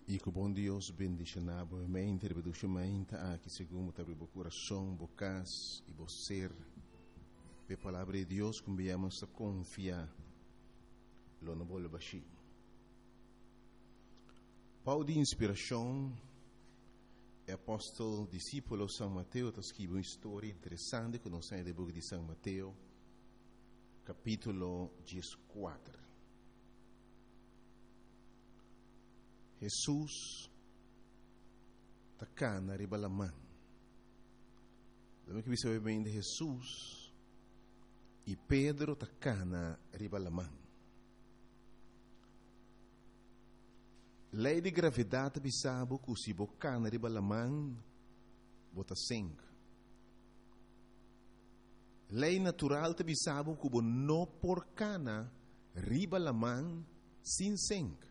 E que o bom Deus bendicionar a mente, reproduzimente aqui segundo o coração, bocas e o ser. A palavra de Deus que viemos a confiar, lo não vou baixar. Paulo de inspiração, é apóstolo, discípulo São Mateus, está escrevendo uma história interessante que nós temos do livro de São Mateus, capítulo 14. Jesus está cá na ribalamã. Lembra que você vai bem de Jesus e Pedro está cá na ribalamã. Lei de gravidade bisabo que se boca na ribalamã bota sangue. Lei natural te bisabo que bo no porcana ribalamã sem sangue.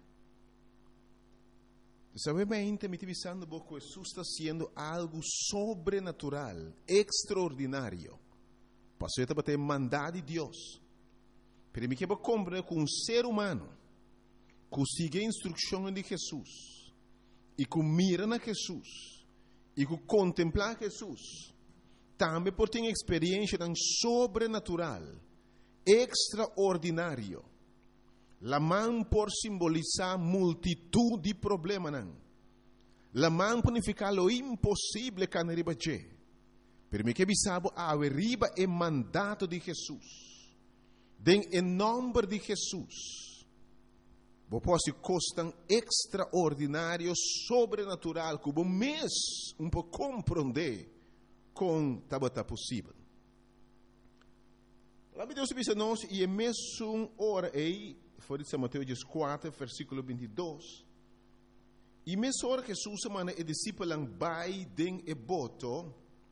Sabemente, me pensando que Jesus está sendo algo sobrenatural, extraordinário. Passou a ter mandado de Deus. Mas me quero compreender que um ser humano que sigue a instrução de Jesus e que mira na Jesus e que contempla Jesus, também pode ter uma experiência tão sobrenatural, extraordinário. La mão por simbolizar multitud de problemas. La mão por significar lo impossível que não riba je. Pero me que bisabo a riba é mandato de Jesus. Em nome de Jesus. Vos posso costar extraordinário, sobrenatural, que vos mês um pouco compreender com tabata possível. A palavra de Deus diz a nós, e é mesmo hora aí, foi de São Mateus 4, versículo 22. E mesmo hora que Jesus manda e discípulo vai den e boto,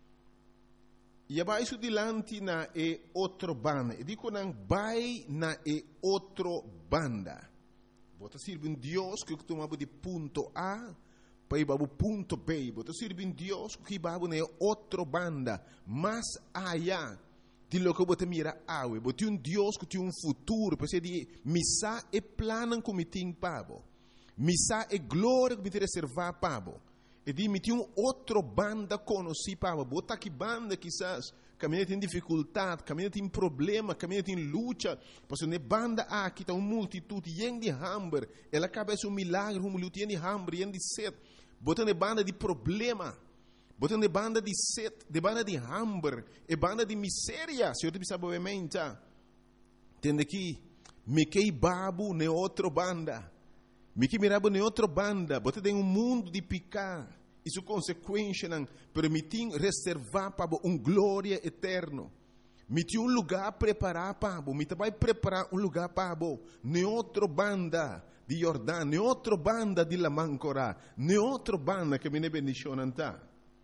e vai su dilante na e outro banda. E dico não vai na e outro banda. Bota sirve um Deus que tomava de ponto A para ir para o ponto B. Bota sirve um Deus que vai na outro banda, mais allá de lo que você mira awe, você um Deus que tem um futuro, para ser de missa e plano como tem pabo, missa e glória que te reservar pabo, e de me tem um outro banda conheci pabo, bota que banda quizás caminha tem dificuldade, caminha tem problema, caminha tem luta, porque ne banda aqui está uma multitud yen de hambre, ela cabeça um milagre, uma luta yen de hambre, yen de sede, bota ne banda de problema. Botando de banda de sede, de banda de hambre, e banda de miséria. Se eu te pensar obviamente, entende que me que babu ne outra banda, me que mirabo ne outra banda, bota tem um mundo de picar, isso consequência não permitir reservar para glória eterno. Me tem um lugar preparar para me vai preparar um lugar para ne outra banda de Jordão, ne outra banda de la Mancora, ne outra banda que me ne bendicionanta.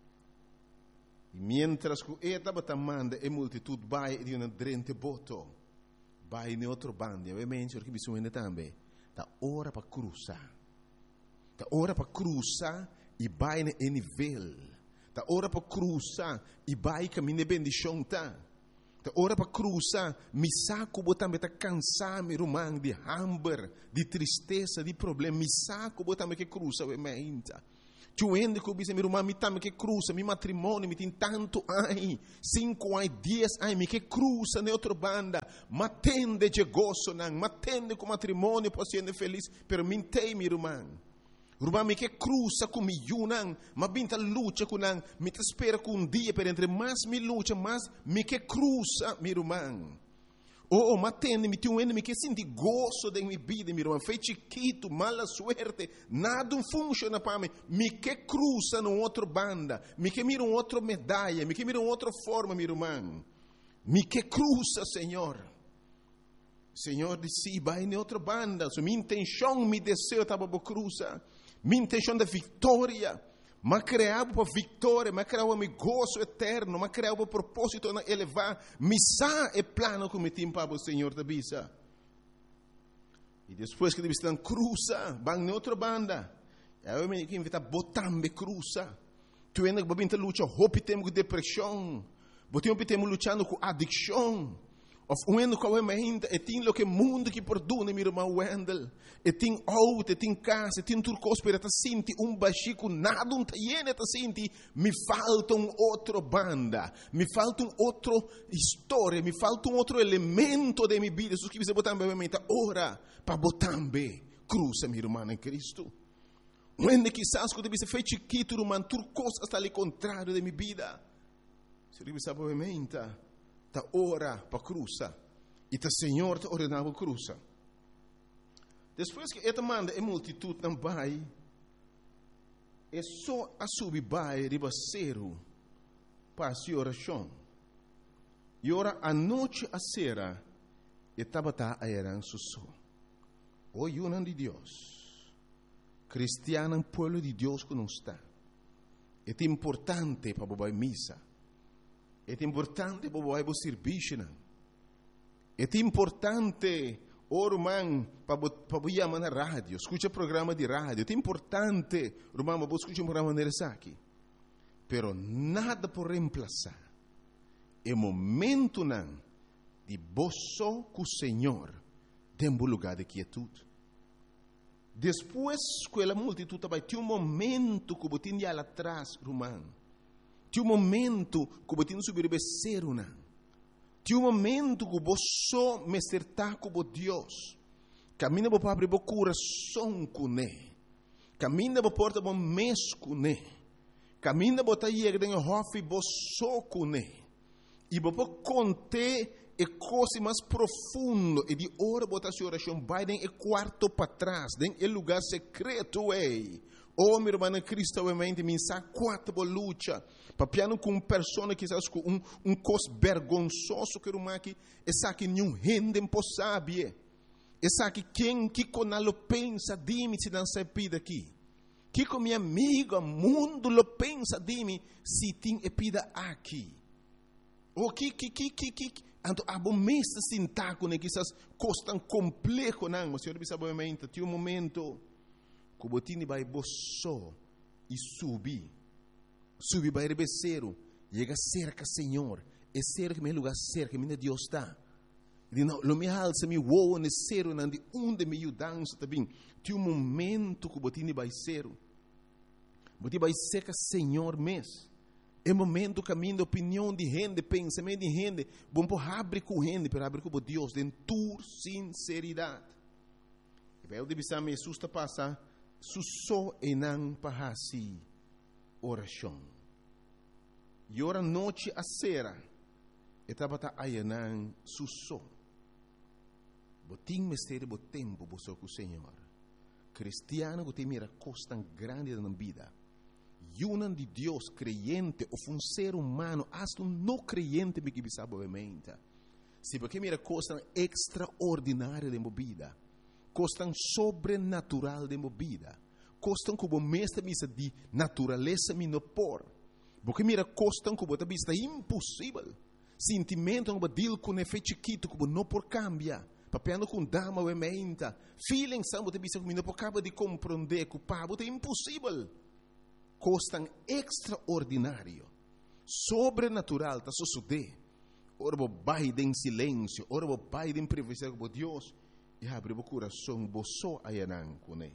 E mientras que esta batamanda e multitud vai de uma drente boto, vai em outro bando, e ovviamente o que bisogna também, da hora para cruzar, da hora para cruzar e vai em nível, da hora para cruzar e vai caminhar bendição tá, da hora para cruzar, me saco botambe tá cansar me rumang de hambre, de tristeza, de problema, me saco botambe que cruza ovviamente. Tuende que eu disse, meu irmão, me tame que cruza, meu matrimônio, me tem tanto ai, 5 ai, 10 ai, me que cruza na outra banda, matende de gozo, não, matende com matrimônio, posso ser feliz, pero me tem, meu irmão. Irmão, me que cruza com me não, mas binta luta com não, me te espera com um dia, pero entre mais me luta, mais me que cruza, meu irmão. Oh, matende, me tem me que senti gozo da minha vida, meu irmão. Foi chiquito, mala suerte, nada funciona para mim. Me que cruza no outro banda, me que mira outra medalha, me que mira outra forma, meu irmão. Me que cruza, Senhor. Senhor disse, vai em outra banda. So, minha intenção, meu desejo estava para cruzar. Minha intenção da vitória. Mas criava para vitória, mas criava para gozo eterno, mas criava para propósito na elevar, missa e plano como tem para o Senhor da bisa. E depois que eles estão cruza, vão em outra banda. Eu me que invita botambe cruza. Tu ainda que babinta luta, hope temos com depressão, botambe temos lutando com adicção, Of when ko mente e tin lo que mundo que perdona mi irmão Wendel. E tin auto, e tin casa, e tin turcos para ta sinti bachico nada ta yene ta sinti mi falta outro banda, mi falta outro história, mi falta outro elemento de mi vida. Sus que você botar bem mente ora para botar bem cruz mi irmão em Cristo. When quizás quando você fez chiquito irmão turcos hasta ali contrário de mi vida. Se você sabe mente ta ora para cruza e ta Senhor ta ordenava cruza. Depois que esta manda a multitud não vai, é só a subir vai ribaceiro para a oração. E ora a noite a sera e tabata a eran susso. O yunan de Deus, cristiano pueblo de Deus que não está. É importante para bobar missa. É importante para bobar serviço. É importante, irmão, para chamar na rádio, escuta programa de rádio. É importante, irmão, para escutar um programa de aqui. Pero nada por reemplazar. É momento não de boço com o Senhor dentro do lugar de quietude. Depois que a multitud vai ter momento que você tem lá atrás, irmão. Tem momento que você tem que subir becer, não. Tem momento que você me acertar com Deus. Camina para abrir o coração com Ele. Camina para porta o mês com Ele. Camina para ir dentro do hofe você com Ele. E para conter e coisa mais profundo e de hora botar a oração vai dentro o quarto para trás, dentro o lugar secreto Oh, meu irmão Cristo, obviamente, me sabe quatro luta. Papiano com pessoa que sabe com cos vergonzoso que uma que essa que nenhum rende impossível. Essa que quem que conalo pensa de mim se não se pida aqui. Que com meu amigo, mundo lo pensa de mim se tem pida aqui. O que Anto abo mesta sintaco ne quizás costan complejo não, mas senhor sabe obviamente, tem momento que o botini vai boço e subir vai rebeceiro, chega cerca Senhor, é cerca meu lugar cerca, minha Deus está. E não, lo me alça me voa necero não de onde me dança também. Tem momento que o botini vai ser, botini vai cerca Senhor mesmo. É momento caminho de opinião de gente, pensamento de gente. Bom por abrir com gente, para abrir com Deus, de tua sinceridade. E vai o de bisam Jesus está passando, susso e não para assim oração. E ora noite a sera, e estava a ayanang susso. Botim mistério bo tempo bo com o Senhor. Cristiano que tem mira costa grande na vida. Yunan de Deus creyente ou um ser humano, hasta não creyente me que sabe obviamente. Se porque mira costa extraordinária de movida, costa sobrenatural de movida, costa como mestre misa de natureza me no por, porque mira costa como ta vista impossível, sentimento como deal com efeito chiquito como não por cambia. Papiano com dama obviamente, feeling são botar vista como não por acaba de compreender que o pabo é impossível. Costan extraordinário, sobrenatural, está sucedendo. Ora, vai em silêncio, ora, vai em privacidade com Deus, e abre o coração, você ayanang com ele.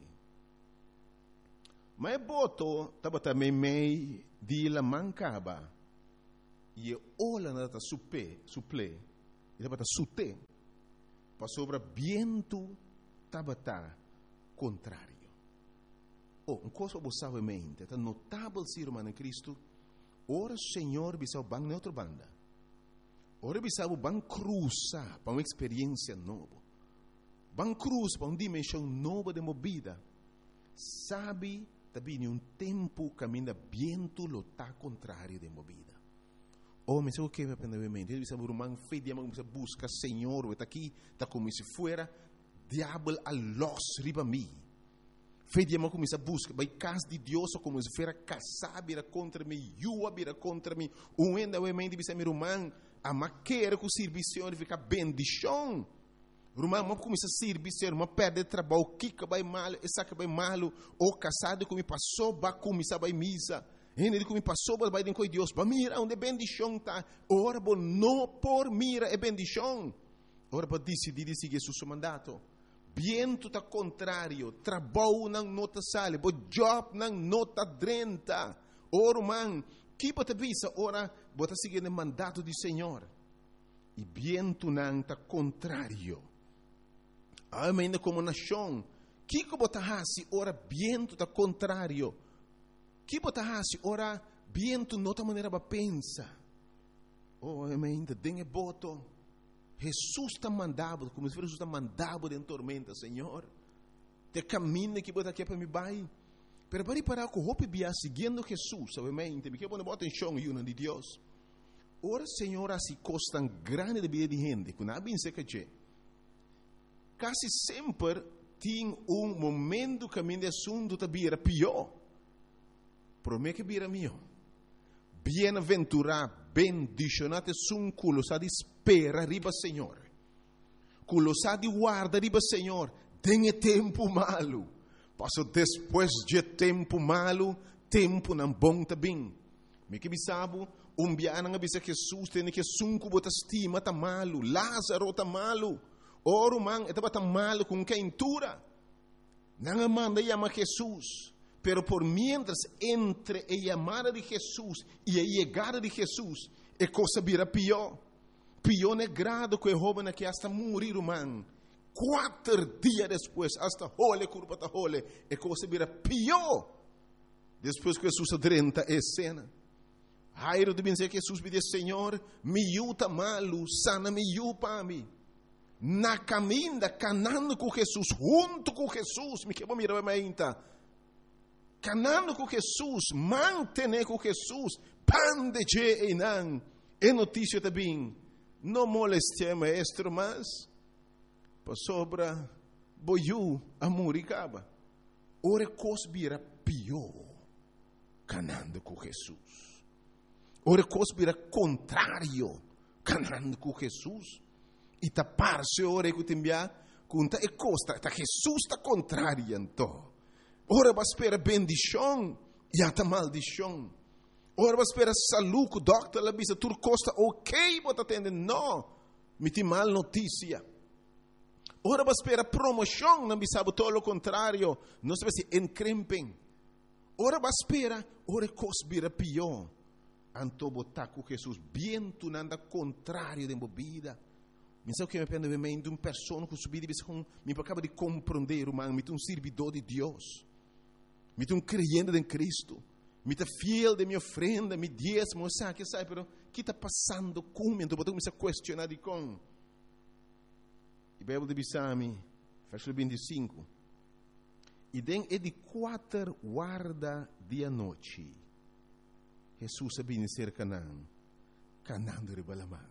Mas boto, estava também meio de la mancaba, e olha nada suple, e estava sute, para sobre viento, estava contrário. Um coisa você mente, é notável ser irmão em Cristo. Ora, Senhor, bisau bang neutro banda. Ora, bisau bang cruza para uma experiência nova. Bang cruz para uma dimensão nova de movida. Sabe, também tempo caminha viento lo tá contrário de movida. Oh, mas o que vai aprender mente? Ele bisau irmão fé de amor, busca Senhor, está aqui, está como se fuera diabo a los riba mim. Fé de amor começa a buscar, vai casa de Deus como se fosse casar, vira contra mim, yua vira contra mim, ainda o mente bisa meu irmão, a maquera com o serviço fica bendição. Irmão, mas começa a serviço, irmão, perde trabalho, kika vai mal, essa que vai mal, ou casado como passou, vai começar vai misa, Ele como passou para baixo com Deus, para mira onde bendição tá. Ora, não por mira é bendição. Ora, para decidir seguir seu mandato. Viento tá contrário, trabalho não nota sale, bo job não nota drenta. Ora, man, que bota visa, ora, bota seguir o mandato do Senhor. E viento não tá contrário. Ainda como nação, que bota hasi, ora, viento tá contrário. Que bota hasi, ora, viento nota maneira para pensa. Oh, ainda tem boto. Jesus está mandado, como se Jesus está mandado em tormenta, Senhor. Te caminho que bota aqui para me vai. Pero para parar com o hope bia seguindo Jesus, obviamente, me quer pôr bota em chão e de Deus. Ora, Senhor, assim costam grande de vida de gente, que não bem seca che. Quase sempre tem momento que a assunto tá bira pior. Promete que bira mio. Bienaventurado, bendicionate sun culo sa di spera riba Senhor. Culo sa di guarda riba Senhor. Tem tempo malo. Passo depois de tempo malo, tempo não bom também. Me que bisabo, biana nga bisa Jesus tem que sunku bota estima tá malo, Lázaro tá malo. Oro man, etaba tá malo com quem tura. Não manda chama Jesus. Pero por mientras entre a llamada de Jesús y a llegada de Jesús, es cosa vira pior. Pior negrado que el joven que hasta morir, man. 4 días después, hasta jole, curva ta jole, es cosa vira pior. Después que Jesús adrenta a escena. Jairo debe dizer que Jesús pide, Senhor, me yuta malo, sana me yupa a mim. Na caminda, canando com Jesus, junto com Jesus, me quebra mirar a minha. Canando com Jesus, mantener com Jesus, pan de je e não. É notícia também. Não moleste maestro, mas para sobra boiu a muricaba. Ora cosbira pior, canando com Jesus. Ora cosbira contrário, canando com Jesus. E tapar-se ora que tembia, conta e costa, tá Jesus está contrário então. Ora vai esperar bendição e até maldição. Ora vai esperar saúde, o doctor lá bisa tur costa ok, bota atender não, me tem mal notícia. Ora vai esperar promoção, não bisa todo o contrário, não se vai se encrempem. Ora vai esperar, ora cosbira pior. Anto botar com Jesus, bem tu nanda contrário de bebida. Me sabe que me pende de uma pessoa que subir e me acaba de compreender, man, me um servidor de Deus. Me um creyente em Cristo, me fiel de minha ofrenda, me diezmo, sabe, que sabe, pero que está passando comigo, então me se questionar de com. E Bíblia de Bissami, versículo 25. E den é de 4 guarda de noite. Jesus sabia ser Canaã, Canaã de Ribalamã.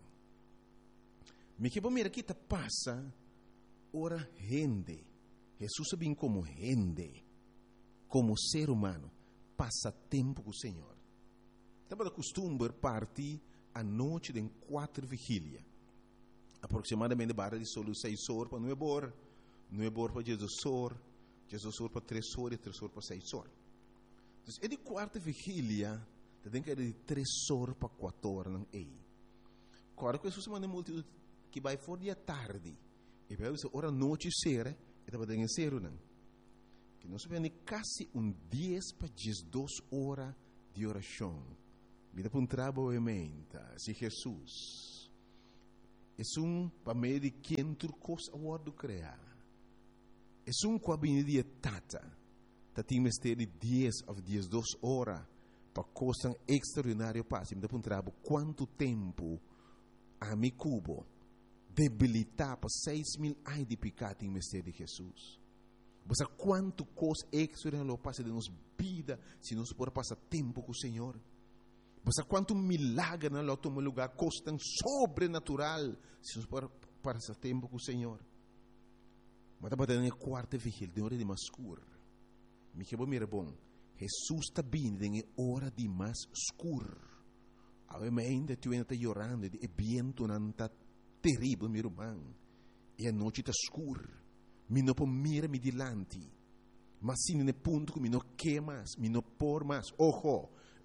Me que bom mira que está passa, ora rende. Jesus sabia como rende. Como ser humano, passa tempo com o Senhor. Estava costume partir à noite de 4 vigília. Aproximadamente barra de solo 6 horas para 9 horas. 9 horas para Jesus horas para 3 horas e 3 horas para 6 horas. Então, é de 4 vigília, tem que ir de 3 horas para 4 horas. Não é? Agora, que Jesus manda multidão que vai fora de tarde. E vai dizer, ora noite será, e estava dentro ser não. Que nós vemos quase 10 para 12 horas de oração. Vida para trabalho se Jesus é para meio de quem turcos a word criar. É cabine de tata. Tem mistério de 10 a 12 horas para coisa extraordinária passe. Vida para trabalho quanto tempo a mi cubo debilitar para 6.000 anos de pecado em mistério de Jesus. Você quanto coisa extraordinária passa de nossa vida se nós podemos passar tempo com o Senhor. Você quanto milagre na nosso lugar, coisa tão sobrenatural se nós podemos passar tempo com o Senhor. Mas estava dando a 4ª vigília, de hora de mais escuro. Me que bom, Jesus está vindo em hora de mais escuro. Ainda tu ainda está chorando, e vento não está terrível, meu irmão. E a noite está escura. Mi não pode mirar me dilante. Mas sim no ponto que mi não quer mais, mi não por mais. Ojo,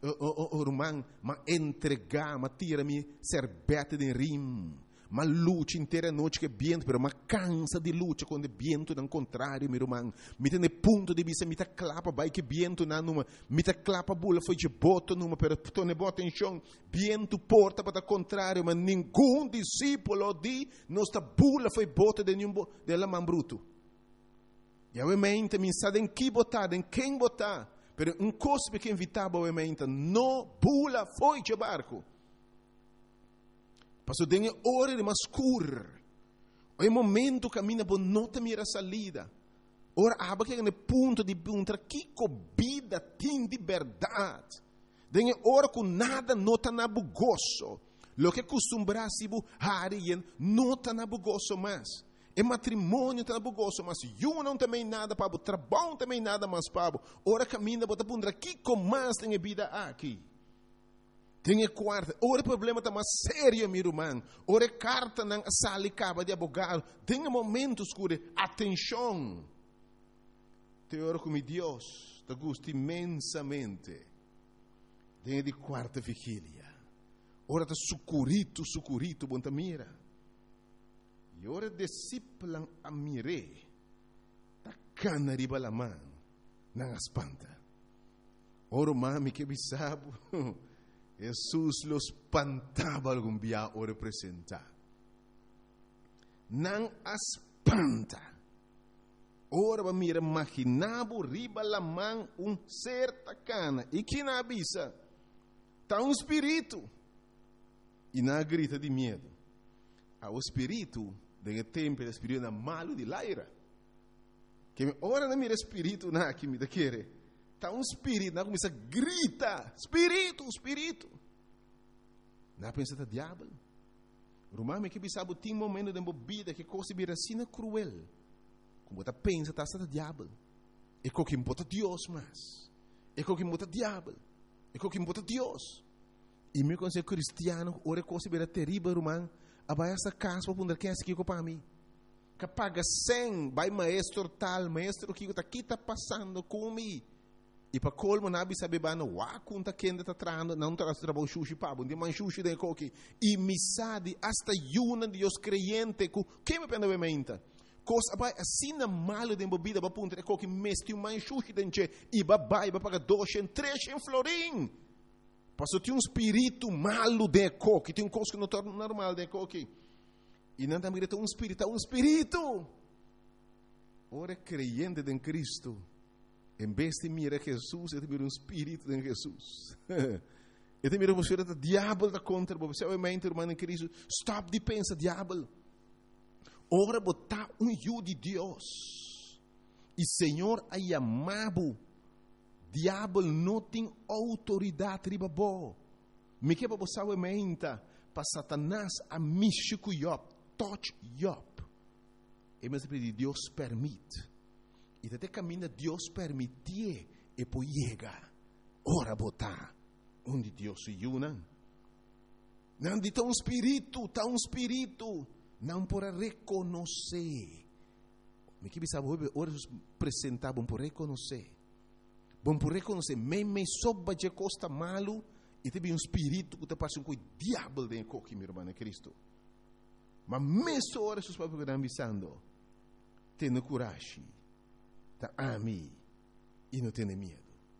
irmão, mas entregar, mas tira-me serbete de rim. Mas luta inteira noite que viento, pero mas cansa de luta quando viento não contrário, meu irmão. Me tem ponto de vista, me tá clapa, vai que viento na numa, me tá clapa bula foi de boto numa, pero tu ne bota em chão, viento porta para contrário, mas nenhum discípulo de nossa bula foi bota de nenhum de la man bruto. E obviamente me sabe em que botar, em quem botar, pero um cospe que invitava obviamente, no bula foi de barco. Passo tem hora de mascur. É momento que caminha por nota mira salida. Ora aba que no ponto de encontrar que vida tem de verdade. Tem hora com nada nota na bugoso. Lo que costumbra se bu harien nota na bugoso mais. É matrimônio tá na bugoso, mas eu não também nada para trabalho também nada mais para. Ora caminha por encontrar que mais tem vida aqui. Tem quarta, ora problema está mais sério, meu irmão. Ora carta na sala acaba de abogado. Tem momentos escuro, atenção. Te oro com Deus, te gosto imensamente. Tem de quarta vigília. Ora está sucurito, bom mira. E ora discípulo a mire, tá cana riba la mão, não espanta. Ora mami que bisabo. Jesus los espantava algum dia o representar. Não espanta. Ora va mira imaginavo riba la mão certa cana. E que na avisa? Tá espírito. E na grita de medo. O espírito, de tempo, o espírito malo de laira. Que ora na mira espírito na que me da querer. Está espírito, não começa a gritar, espírito. Não pensa que é diabo. Romano que sabe tem momento de embobida que coisa vira assim cruel. Como você pensa que está diabo. É como que bota Deus mais. É como que bota diabo. É como que bota Deus. E me considero cristiano, ora coisa vira terrível, romano. Abai essa casa para poder quem é que para mim. Que paga 100, vai maestro tal, maestro que está passando comigo. E para colmo nabi sabe bano wa kunta kende ta trando não tra trabalho sushi pabo de man sushi de coque e misadi hasta yuna de os creyente ku que me pena vementa cos abai assina malo de bebida ba punta de coque mesti man sushi denche e babai ba paga 200 300 florin passo ti espírito malo de coque tem coisa que não torna normal de coque e não também tem espírito ora creyente em Cristo. Em vez de mirar Jesus, ele mira espírito de Jesus. Ele mira você o diabo da contra, você obviamente, irmão em Cristo, stop de pensar diabo. Ora botar eu de Deus. E Senhor a chamado. Diabo não tem autoridade riba bo. Me que você obviamente, para Satanás a mexer com Job, touch Job. E mas Deus permite. E até caminha Deus permitir e depois chega. Ora botar onde Deus se une. Não de tão espírito, não por reconhecer. Me que sabe ora apresentar bom por reconhecer. Bom por reconhecer, me soba de costa malo e teve espírito que te passa com o diabo dentro coque, meu irmão, Cristo. Mas mesmo ora seus papos que estão avisando, tenha coragem. Ami e não tem medo.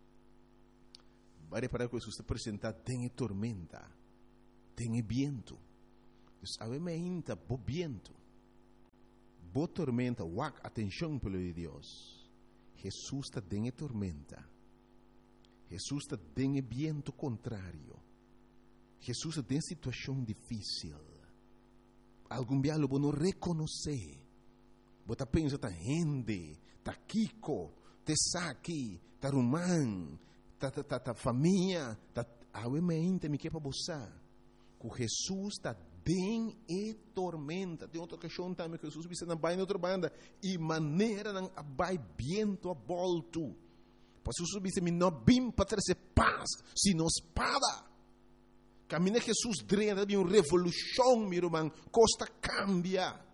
Vai reparar que Jesus está apresentado, tem tormenta, tem viento. Obviamente, bo viento, bo tormenta, atenção pelo de Deus. Jesus está tem tormenta. Jesus está tem viento contrário. Jesus está em situação difícil. Algum dia lo não reconhecer. Você pensa, está rende. Ta Kiko, te Saki, ta Rumán, ta família, ta obviamente me quer para você. Que Jesus está bem e tormenta. Tem outra questão também que Jesus disse na baia outra banda e maneira não abai viento a volto. Para Jesus disse me não bim para trazer paz, sino espada. Caminha Jesus drena de uma revolução, meu irmão, costa cambia.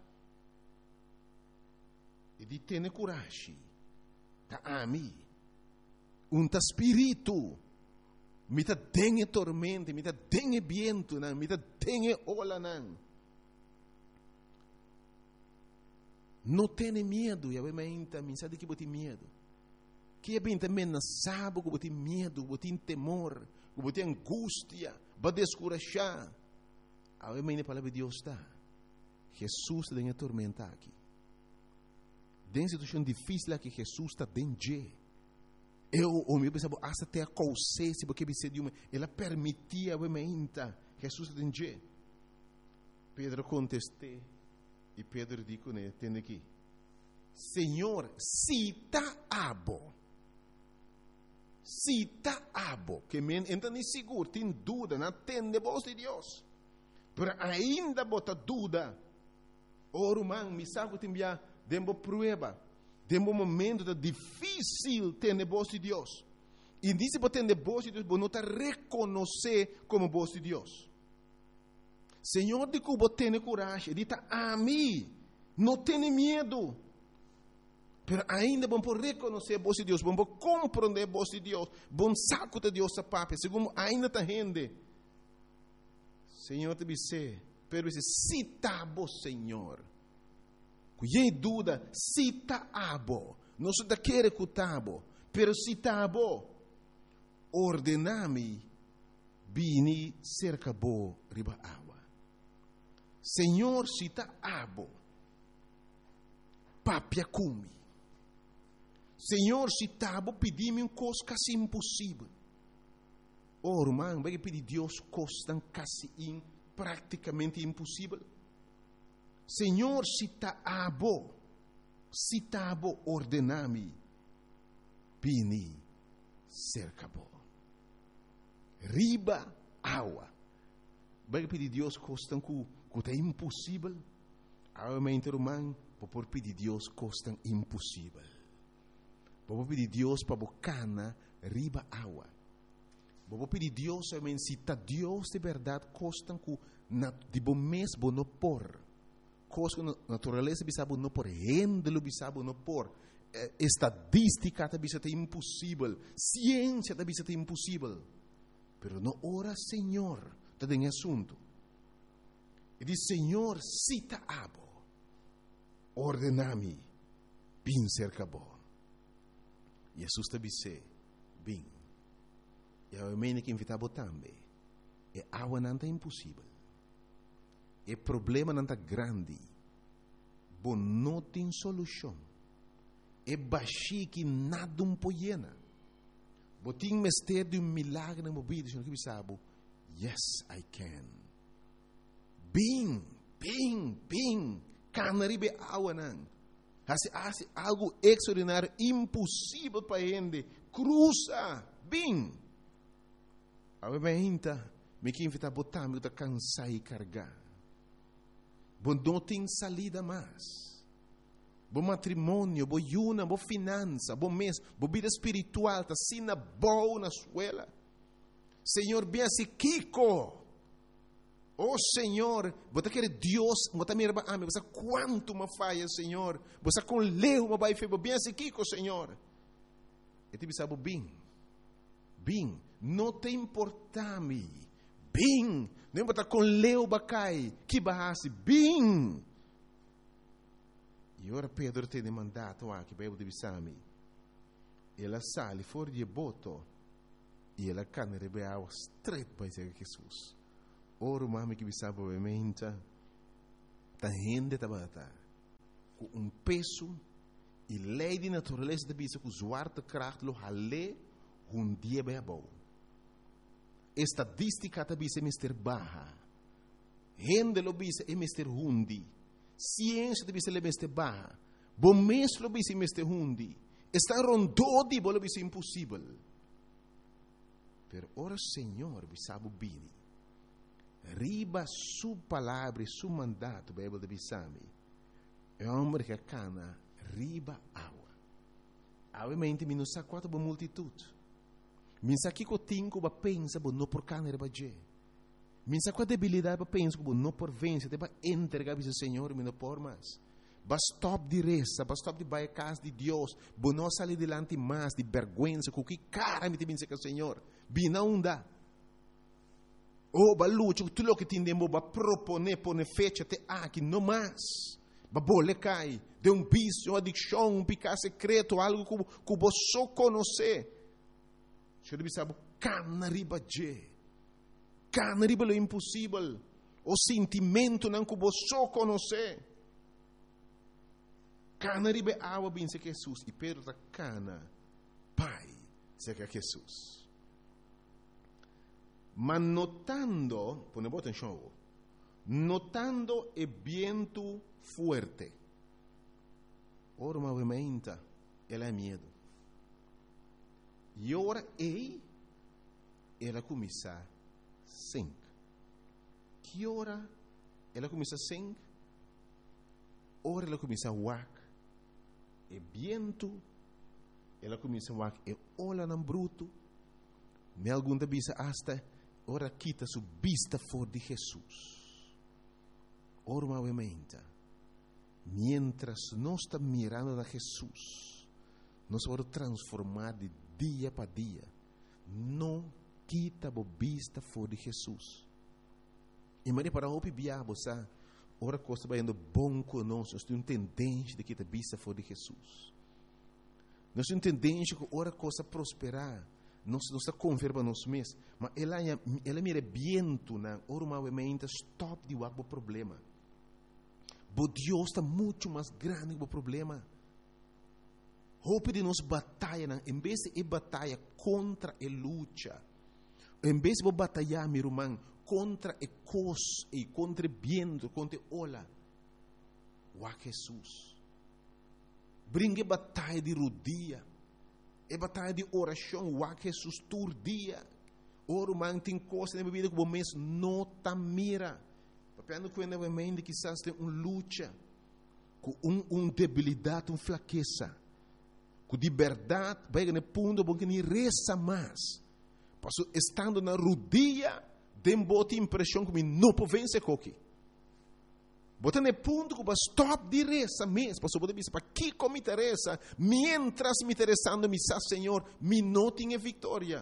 E de ter coragem, ta ami, espírito, Mita tenha tormenta, mita tenha viento, mita tenha ola. Não tenha medo, e a menta, me sabe que você tem medo. Que é bem também não sabe que você tem medo, você tem temor, você tem angústia, vai descurajar. A menta a palavra de Deus está. Jesus está em tormenta aqui. Dentro de situação difícil aqui, Jesus está dentro. O meu pensava, até a consciência, porque você de uma, ela permitia a menta, Jesus está dentro. Pedro contestou. E Pedro disse, né, tem aqui, Senhor, se está abo, que me entra nem seguro, tem dúvida, não tem de voz de Deus, mas ainda bota dúvida, irmão, me sabe que tem via, dembo prueba, dembo momento difícil ter de voz de Deus, e disse que tem de voz de Deus, não está reconhecer como voz de Deus. Senhor, de Cuba, tenha coragem. Ele está a mim. Não tenha medo. Mas ainda vamos reconhecer a voz de Deus. Vamos compreender a voz de Deus. Vamos saco de Deus a papo. Segundo ainda está rende. Senhor, te disse. Pero disse, se está bom, Senhor. Cuidei dúvida. Se está bom. Não se quer que está bom. Pero se está bom. Ordename. Bini cerca bo riba água. Senhor, se está abo, papia cumi. Senhor, se está abo, pedi-me uma coisa quase impossível. Irmão, vai pedir Deus coisa quase praticamente impossível. Senhor, se está abo, ordename, bini cerca bo. Riba água. Vai pedir Deus coisa que é impossível, realmente, irmão, vou pedir Deus coisa impossível. Vou pedir Deus para bocana riba água. Vou pedir Deus, realmente, se está Deus de verdade, coisa que de bom mês vou não pôr. Coisa que natureza bisabo não pôr, rendelo bisabo não pôr. Estadística também é impossível, ciência também é impossível. Pero não ora, Senhor, está em assunto. E diz, Senhor, cita abo, ordename, bin cerca bo. Jesus te disse, bin. E a mene que invitava também. E água não é impossível. E problema não é grande. Bom, não tem solução. E baixi que nada poiena. Botim mestre de milagre na mobília, senhor que sabe. Yes, I can. Bing, canaribe água não. Hace algo extraordinário, impossível para ele. Cruza, bing. A minha me que invita a botar, me que cansar e carregar. Bom, não tem salida mais. Bom matrimônio, bom yuna, bom finança, bom mês, bom vida espiritual, tá sina boa na escola. Senhor, bem assim, Kiko. Oh, Senhor, você quer Deus, você me ama, você quanto me falha, Senhor. Você com leu, me vai fazer bem assim, Kiko, Senhor. E te sabe bem, não te importa-me. Bem, não importa com leu, bacai, que barrasse, bem. E ora Pedro tem mandato aqui, para eu divisar-me. Ela sai fora de boto e ela cana rebel straight para Jesus. Ora mami que bisaba obviamente ta rende tabata com peso e lei de natureza de bisa com zwarte kracht lo halle dia bebo. Estadística ta bisa mister baha. Rende lo bisa e mister hundi. Ciência de bisa le mister baha. Bom mês lo bisa mister hundi. Está rondodi bo lo bisa impossível. Per ora Senhor bisabo bini. Riba su palavra e su mandato, Bíblia de Bissami. É homem que cana riba água. Obviamente, mi non sa quanto boa multitude. Mi sa que cotinco ba pensa bo no por cana riba je. Mi sa quanto debilidade ba pensa bo no por vencer, te ba entregar ao Senhor, mi no por mais. stop de reza, ba stop de vai a casa de Deus, ba não sair delante mais de vergonha, com que cara me tem que o Senhor, bina onda. Oh, ba luta, tudo o que tem demo, ba propone, pone fecha te aqui, não mais. Ba bole cai, de vício, uma adicção, um pecado secreto, algo que você só conhece. Você deve saber, cana riba je, cana riba lo impossível, o sentimento não que você só conhece. Cana riba água bem se Jesus, e Pedro tá cana, pai, se que Jesus. Mas notando, pone boa atenção, notando o vento fuerte. Ora, movimenta, ela é medo. E ora, ela começa a sing. Que hora ela começa a sing? Ora, ela começa a wak. E vento, ela começa a wak. E olha no bruto. Me alguma vez hasta, ora, quita sua vista fora de Jesus. Ora, movimenta. Mientras nós estamos mirando a Jesus, nós vamos transformar de dia para dia. Não quita a vista fora de Jesus. E mas para o biabo, sabe? Ora, coisa vai indo bom conosco. Nós temos tendência de quitar a vista fora de Jesus. Nós temos tendência que ora coisa prosperar. Nós está confirmando nós mesmos. Mas ela mira viento, na ora movimenta, stop de o problema. Mas Deus está muito mais grande que o problema. Hope de nós batalha, em vez de batalha contra a luta, em vez de batalhar, meu irmão, contra a coisa e contra o vento, contra a ola, o Jesus. Brinque batalha de rodia, e batalha de oração, o Jesus todo dia. Ora, irmão, tem coisa na minha vida que o mês não está mira. Papiando com a mente que quizás tem luta, com debilidade, uma fraqueza, com de verdade, vai no ponto bom que nem reza mais. Passo estando na rodia, tem boa impressão que não pode vencer coque. Bota no ponto que vai stop de reza mesmo. Passo pode dizer para que como me interessa, mientras me interessando me sabe Senhor, me não tinha vitória.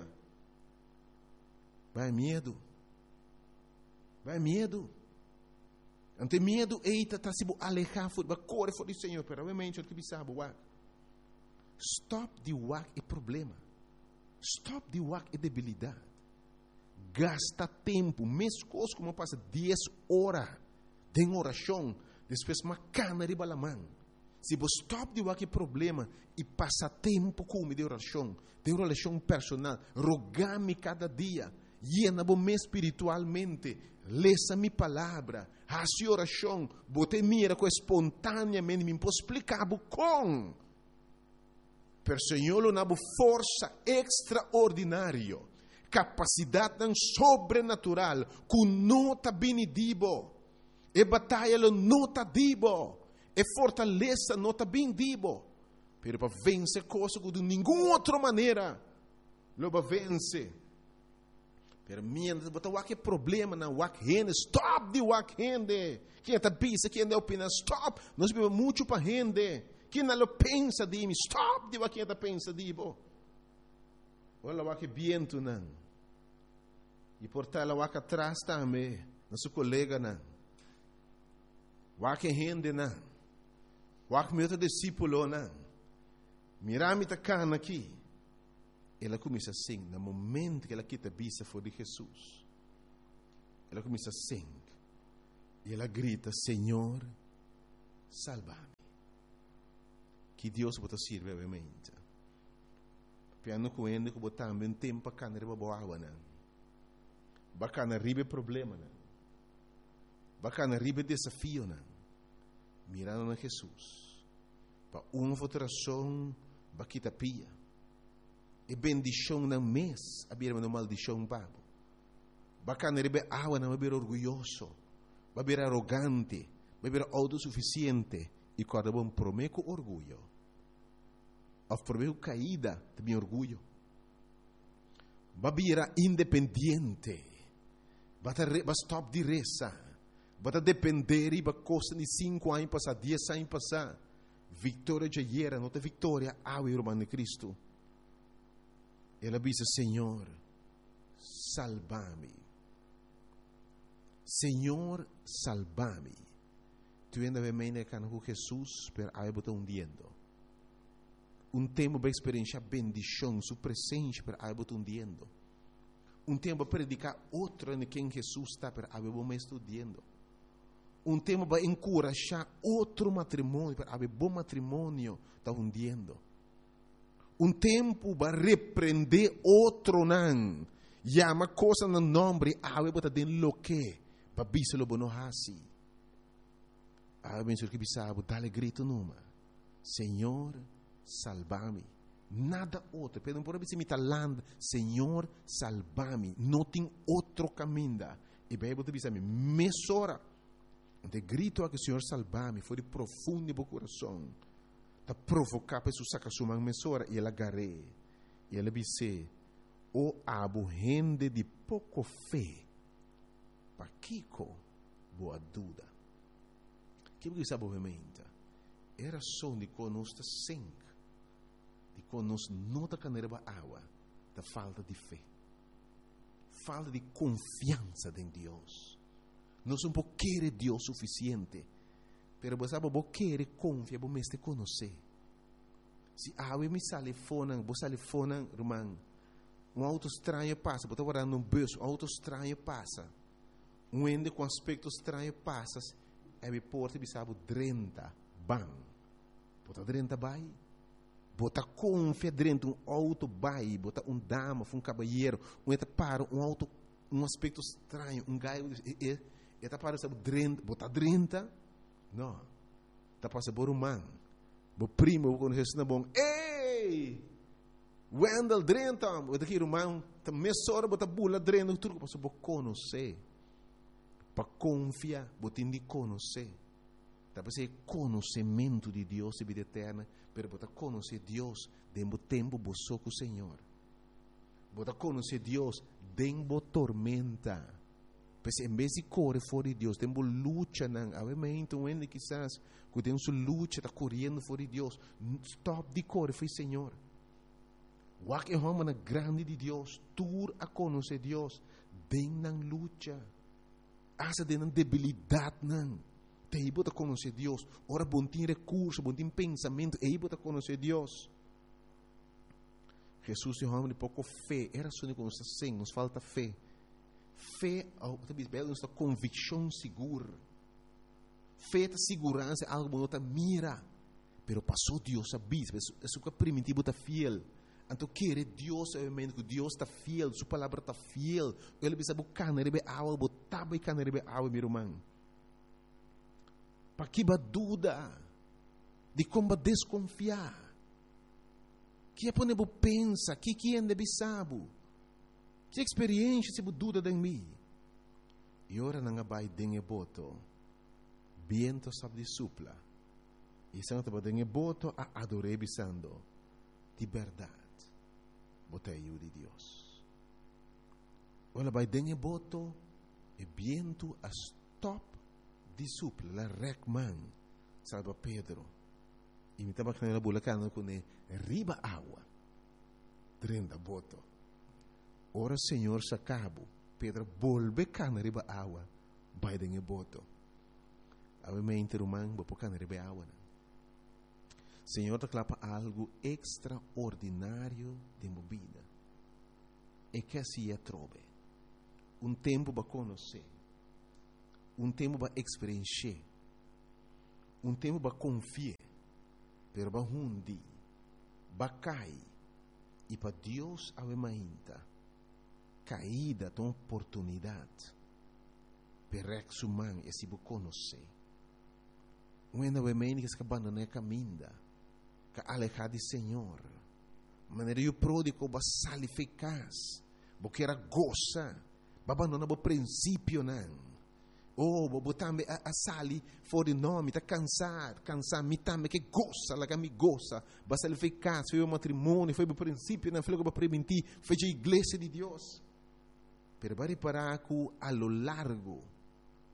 Vai medo. Vai medo. Ante medo, eita, está se alejar, vai correr fora do Senhor, pero obviamente, o que sabe, stop de wak é problema. Stop de wak é debilidade. Gasta tempo, mesmo coisa como passa 10 horas de oração, depois uma cana de balamã. Se você stop de wak é problema e passa tempo com de oração personal, rogar-me cada dia, llena-me espiritualmente, lesa minha palavra, faça oração, bote mira com espontaneamente, me posso explicar com. Per Senhor, na força extraordinária, capacidade sobrenatural, com nota benedibo, e batalha nota dibo, e fortaleza nota bendibo, pero para vencer coisa de nenhuma outra maneira, lo para vencer. Pero mientras botar o problema na wak rende, stop de wak rende. Quem está pensa, quem está opina, stop. Nós vivemos muito para rende. Quem não pensa de mim, stop de wak está pensa de bo. Olha o wak viento não. E por tal o wak atrás também, nosso colega não. Wak rende não. Wak meu discípulo não. Mirame tá cana aqui. Ela começa a sing, no momento que ela quita a vista fora de Jesus. Ela começa a sing. E ela grita, Senhor, salva-me. Que Deus pode servir, obviamente. Piano com ele, que botar também tempo para canar riba boa água, não. Bacana riba problema, não. Bacana riba desafio, não. Mirando a Jesus. Para uma votação, baquita pia. E bendição na mês, abrir uma maldição babo. Bacana rebe água não vai orgulhoso, vai ser arrogante, vai ser autossuficiente e cada bom prometo orgulho. Of prometo caída de meu orgulho. Vai ser independente, vai stop de reza, Bota depender e costa de 5 anos passar, 10 anos passar. Vitória já era, não tem vitória, ao irmão de Cristo. Ela disse, Senhor, salva-me. Senhor, salva-me. Tu ainda vem me com Jesus, pero aí bota hundiendo. Tempo para experienciar bendição, sua presença, pero aí bota hundiendo. Tempo para predicar outra em quem Jesus está, pero aí bota estudando. Tempo para encorajar outro matrimônio, pero aí bom matrimônio está hundiendo. Tempo para repreender outro não. Llama coisa no nome, aí bota den lo que, para biselo bono hasi. Aí bem que bisabo, dale grito numa. Senhor, salva-me. Nada outro. Pedem por aí, land, Senhor, salva-me. Não tem outro caminho. E bem, você diz, mesora. De grito a que o Senhor salva-me, foi de profundo no coração. Da provocar para sacar sua mesora. E ela agarrei. E ela disse, o abo gente de pouco fé. Para Kiko, boa dúvida. Que você sabe, obviamente, era só de conosco sangue. De conosco não da caneira água, da falta de fé, falta de confiança em Deus. Nós não queremos Deus suficiente, mas você sabe, você quer confiar, você te conhecer. Se a água me sale fora, você sale fora, irmão, auto estranho passa, você está guardando um bolso, auto estranho passa, ende com aspecto estranho passa, e porta me sabe 30 bang, bota 30 bai. Bota confia dentro auto bai, bota dama, caballeiro, eta para auto, aspecto estranho, gaio, eta para sabe 30, bota 30, não, tá para saber man, bo primo quando Jesus na bom, ei, Wendell 30, bota aqui irmão, tá mesora bota bula 30, tudo para saber conhecer, para confiar, bota indi conhecer. Para ser conhecimento de Deus e vida eterna, pero para conhecer Deus dentro do tempo boçou com o Senhor. Para conhecer Deus dentro da tormenta. Porque em vez de correr fora de Deus, dentro da luta, obviamente, onde quizás, que tem sua luta, está correndo fora de Deus, stop de correr, foi Senhor. O que é uma grande de Deus, tur a conhecer Deus, dentro da luta. Asa dentro da debilidade, não. Te bota conhecer Deus. Ora, bom tem recurso, bom tem pensamento. E bota conhecer Deus. Jesus é um homem de pouco fé. Era só que nos falta fé. Fé, talvez, é convicção segura. Fé é segurança, algo que não mira. Pero passou Deus a bispo. Isso que é primitivo, está fiel. Então, quer Deus, obviamente, que Deus está fiel. Sua palavra está fiel. Ele precisa buscar, não é água, botar e não é água, meu irmão. Para que ba dúvida de como desconfiar, que é para não pensa, que é deve saber, que experiência se dúvida em mim. E ora não vai dengue boto, viento sabe de supla, e se não te dengue boto a adorar bisando, de verdade, botei eu de Deus. Ora vai dengue boto, e viento a stop de supla, la recman, salva Pedro. E me estava com a bulacana com riba água, 30 boto. Ora, Senhor, se acabou. Pedro volve cana riba água, vai dengue boto. Obviamente, irmão, vou pôr cana riba água. Senhor, te clapa algo extraordinário de minha vida. E que assim é trove. Tempo para conhecer. Tempo para experienciar, tempo para confiar, pero para hundi, para cair, e para Deus ainda caída de oportunidade, para exumar e se conhecer. Ainda obviamente que se abandona a caminho, que alejar de Senhor, maneira o pródigo para sair eficaz, porque era goza, para abandonar o princípio não. Oh, botambe a sali fora de nome, está cansar, me também que gosta, lá que me gosta, basta ele fez casa, foi o matrimônio, foi o princípio, não foi o para prevenir, foi a igreja de Deus. Pero vai reparar que a lo largo,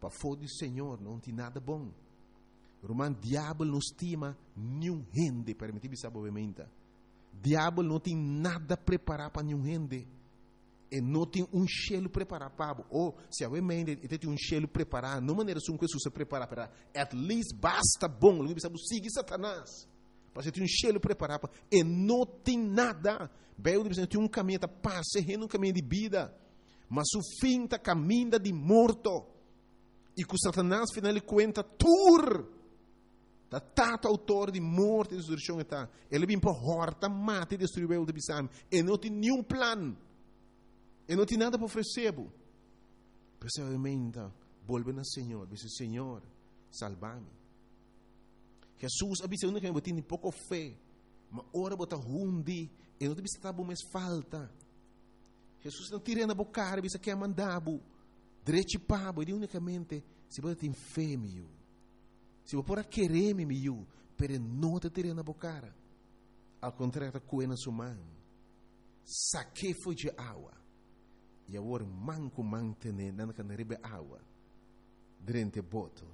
para fora do Senhor não tem nada bom. Romano, diabo não estima nenhum rende, permite-me saber obviamente. Diabo não tem nada preparado para nenhum rende. E não tem cheiro preparado para ou se alguém mente, ele tem cheiro preparado, não maneira que Jesus se prepara para, at least basta bom, não precisa seguir Satanás. Para ter cheiro preparado e não tem nada. Bem, tem caminho que passa, um caminho de vida, mas o fim está caminho de morto. E que Satanás final ele conta tur. Da tato autor de morte e destruição está. Ele vem para horta, mata e destruir o de bisam. E não tem nenhum plano. E não tem nada para oferecer. Precisamente, volve ao Senhor. Diz: Senhor, salva-me. Jesus avisa que eu tenho pouco fé. Mas ora bota rundi. E não tem estar bom, mas falta. Jesus não tira na boca, avisa que é mandado. Direito para, e unicamente, se você tem fé, meu. Se você pode querer, meu, pero não te tira na boca. Ao contrário, coe na sua mão. Saque foi de água. E agora manco mantene na canaribe água. Durante o boto.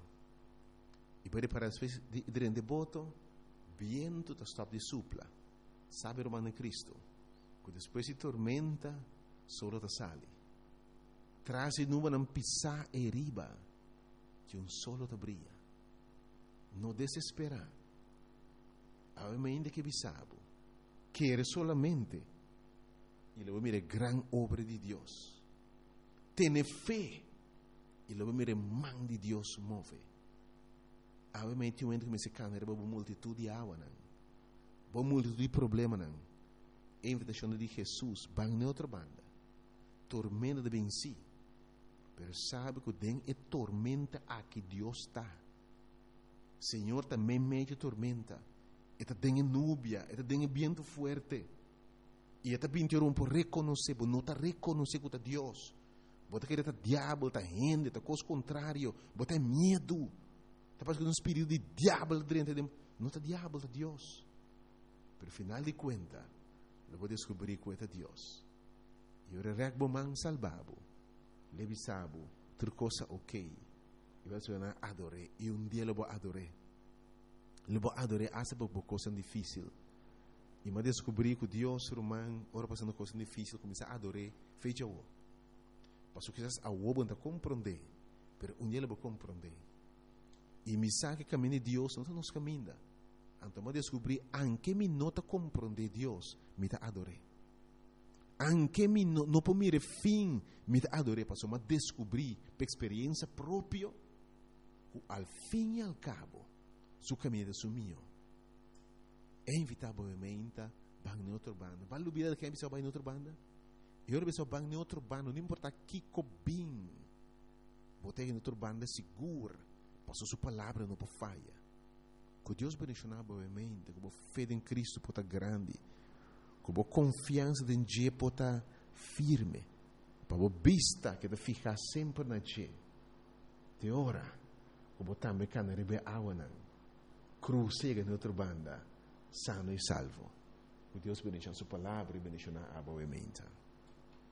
E para as vezes, durante o boto, viento está stop de supla. Sabe o mano Cristo. Que depois se tormenta, solo te sale. Traz nuvem a pisar e riba. Que solo te brilha. Não desesperar. Obviamente que bisabo. Quer solamente. E luego mire gran obra de Dios. Tiene fe. E luego mire man de Dios move. Obviamente eu entro que me se cana, uma multitud de água, uma multitud de problemas, a invitação de Jesus, van na outra banda, tormenta de venci, pero sabe que tem é tormenta a que Deus está. Senhor também mete tormenta, eta tem nubia, eta tem viento fuerte, e eta pintou por reconhecer, por não tá reconhecer que está Deus, bota que está diabo, está gente, está coisa contrário, bota medo. Está passando um espírito de diabo dentro de não está diabo, está Deus. Pero final de conta, eu vou descobrir que é Deus. E eu regbo man salvado, levisabo, outra coisa ok. E vai ser adorei. E dia eu vou adorar. Eu vou adorar até por coisa difícil. E eu descobri que Deus romano, ora passando coisa difícil, começa a adorar, fecha o. Passou que a o não compreender, pero dia eu vou compreender. E me sabe que caminho de Deus não nos caminha. Então eu descobri anche me nota compreender Deus, me está adorei. Anche me não por mire fim, me está adorei, passou a descobrir por experiência própria, ao fim e ao cabo, su caminho é sumiu. É inevitavelmente van em outra banda. Vai lubir que é pessoa vai em outra banda? Eu pessoa van em outra banda, não importa que cobim. Botei em outra banda segura. Passou sua palavra não pode falha. Que Deus bendicionar boamente, que a fé em Cristo pode estar grande, que a confiança em Deus pode estar firme, para a vista que te ficar sempre na Deus. De hora, que a também can rebe água não, cruzega na outra banda, sano e salvo. Que Deus bendicionar sua palavra e bendicionar boamente.